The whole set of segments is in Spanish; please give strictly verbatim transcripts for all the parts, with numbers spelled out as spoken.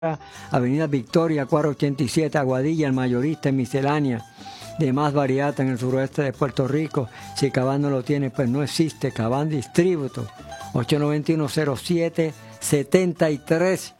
Avenida Victoria, cuatrocientos ochenta y siete, Aguadilla, el mayorista en miscelánea de más variedad en el suroeste de Puerto Rico. Si Cabán no lo tiene, pues no existe. Cabán Distributo, ocho nueve uno, cero siete siete tres.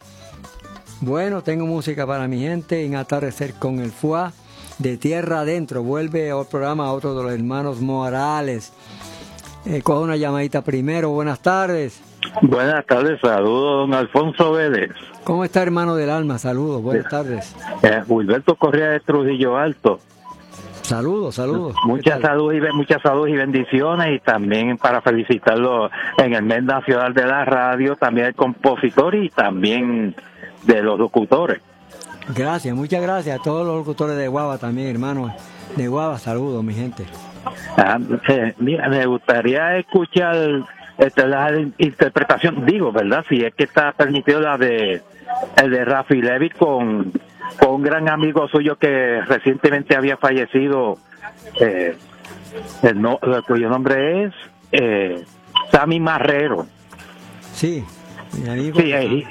Bueno, tengo música para mi gente en Atardecer con el F U A. De tierra adentro, vuelve al programa otro de los hermanos Morales. Eh, cojo una llamadita primero. Buenas tardes. Buenas tardes, saludos, don Alfonso Vélez. ¿Cómo está, hermano del alma? Saludos, buenas tardes. Eh, Gilberto Correa de Trujillo Alto. Saludos, saludos. Muchas salud y muchas salud y bendiciones, y también para felicitarlo en el mes nacional de la radio, también el compositor y también de los locutores. Gracias, muchas gracias a todos los locutores de Guava también, hermanos de Guava, saludos, mi gente. Ah, eh, mira, me gustaría escuchar Esta es la interpretación, digo, ¿verdad? Si es que está permitido la de el de Rafi Levy con, con un gran amigo suyo que recientemente había fallecido, eh, el no, cuyo nombre es eh, Sammy Marrero. Sí, mi amigo. Sí, y,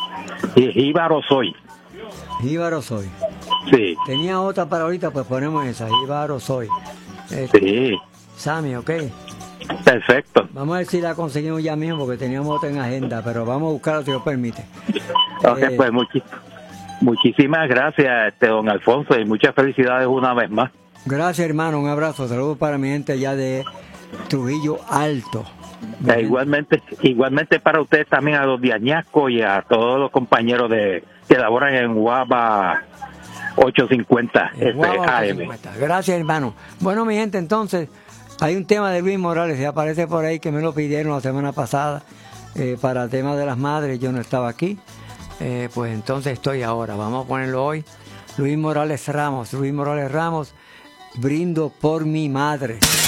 y Jíbaro Soy. Jíbaro Soy. Sí. Tenía otra para ahorita, pues ponemos esa, Jíbaro Soy. Eh, sí. Sammy, ok. Perfecto. Vamos a ver si la conseguimos ya mismo porque teníamos otra en agenda, pero vamos a buscarla si lo permite. Ok, eh, pues muchi muchísimas gracias, este, don Alfonso, y muchas felicidades una vez más. Gracias, hermano, un abrazo, saludos para mi gente allá de Trujillo Alto. Eh, igualmente, igualmente para ustedes también, a los de Añasco y a todos los compañeros de que laboran en Guava ochocientos cincuenta, este, Guava A M. Gracias, hermano. Bueno, mi gente, entonces hay un tema de Luis Morales, que aparece por ahí, que me lo pidieron la semana pasada eh, para el tema de las madres. Yo no estaba aquí, eh, pues entonces estoy ahora. Vamos a ponerlo hoy. Luis Morales Ramos, Luis Morales Ramos, brindo por mi madre.